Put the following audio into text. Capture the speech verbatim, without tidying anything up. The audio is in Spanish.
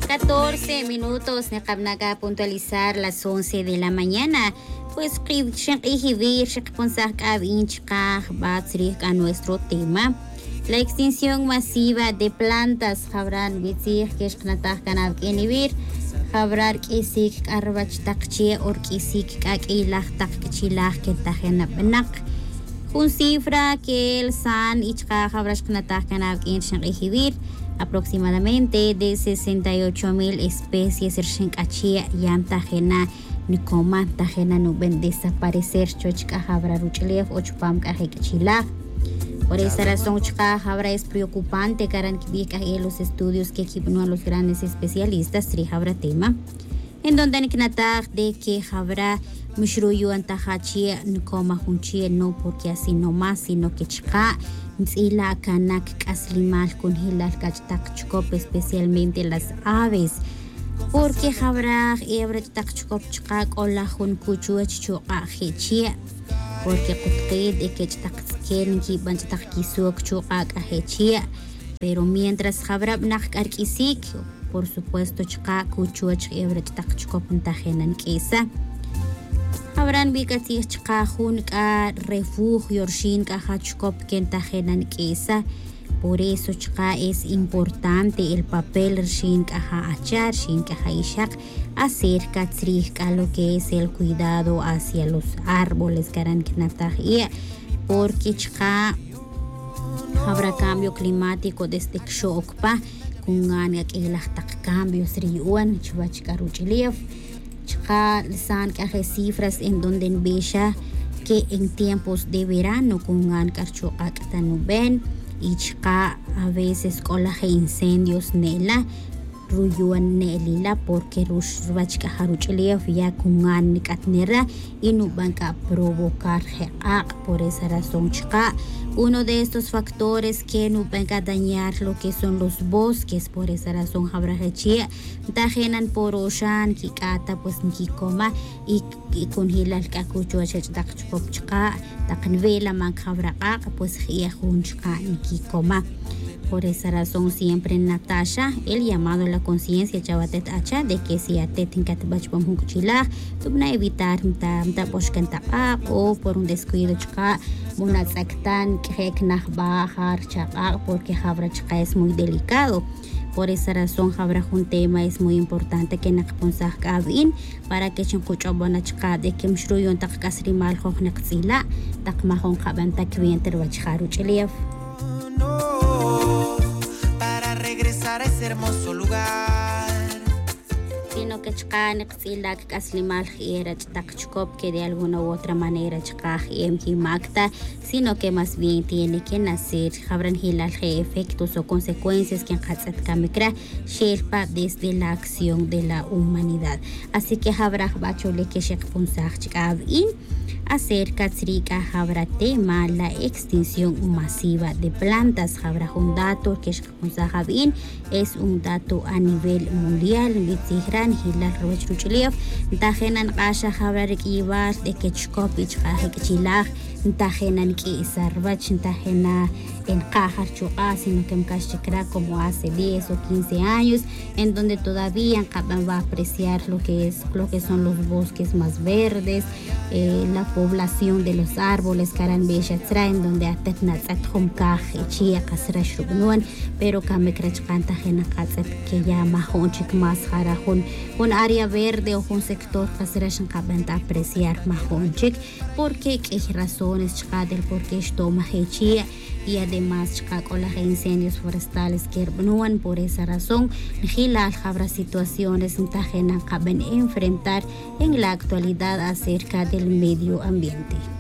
catorce minutos, nakabnaga puntualizar las once de la mañana. Pues a nuestro tema. La extinción masiva de plantas. Habrán bitzir que escnatajkan inhibir. Habrar kisik arbach takchi or kisik kak ilah takchilah que tajena benak. Un cifra que el san ichka habrach knatajkan inhibir. Aproximadamente de sesenta y ocho mil especies Irshinkachia yam tajena Nikoma tajena nuben desaparecer chochka habra ruchlev ochpam kahekchila. Por esa razón chka habra es preocupante karan kibika en los estudios que equipan los grandes especialistas tri habra tema en donde niknataj de que habra mushruyu antajachia nikoma junchie no porque así no más sino que chka Mtzila kanak kaslimal con hilal kachtak chukop especialmente las aves porque habrá hebra tak chukop chkak ola hun kuchu chuka hechia porque kutqid de que tak sken ki ban tak kisuk chuka hechia pero mientras habrá nak arkisik por supuesto chka kuchu hebra tak chukop tajenan kisa Habrán bikati chkajun ka refugio shin ka hachkop kentajenan kesa. Por eso chka es importante el papel shin ka achar shin ka ishak acerca a lo que es el cuidado hacia los árboles garan knatajia porque chka habrá cambio climático desde kshokpa kungan yak ilah tak cambios riuan chwachka ruchilief Chka lisan que cifras en donde veja que en tiempos de verano con an carcho actanuben y chka a veces con la incendios nela ruyuan nelila porque rush rubachka haruchlev ya con an nikatnera y no van a provocar heak por esa razón chka uno de estos factores que no van a dañar lo que son los bosques por esa razón habrá hechia tajenan por oshan kikata pues nikoma y con hilal kakucho chak chop chka taknvela man habra pues ya hunchka nikoma Por esa razón siempre Natasha el llamado a la conciencia chawatet acha de que si atet inkatbach bamhukuchilah tubna evitar mta mta boshkanta o por un descuido chka munazaktan krek bajar chaka porque habra chka es muy delicado. Por esa razón habra un tema es muy importante que nakponsah kavin para que chinkuchobana chka de que mshruyon tak kasri mal khokh naqsila tak mahon qaban takwin terwach kharuchlief regresar a ese hermoso lugar. Sino que chkan xilak kaslimal era chtakchkop que de alguna u otra manera chkaj emhimacta, sino que más bien tiene que nacer habran hilal efectos o consecuencias que hatzat kamikra shelpa desde la acción de la humanidad. Así que habrá bachole que shekpunsach chkavin acerca tsrika habrá tema la extinción masiva de plantas habrá un dato que shekpunsachavin es un dato a nivel mundial mitzihran hilal rochruchlief tajenan qasha habrá rikibar de que chkopich qahikchilaj tajenan ki isarbach tajena en Cajar Chuá, sino que Mkashikra como hace diez o quince años, en donde todavía va a apreciar lo que es lo que son los bosques más verdes, eh, la población de los árboles, Karanbeshatra, en donde atetnatzat homkaj chia kasra shubnuan, pero Kamekrachkanta jenakatzat que llama honchik más jarajun, un área verde o un sector kasrashan kabanta apreciar mahonchik, porque qué razones chka del por qué esto mahechia y además con los incendios forestales que herbanuan. Por esa razón hilal habrá situaciones que caben enfrentar en la actualidad acerca del medio ambiente.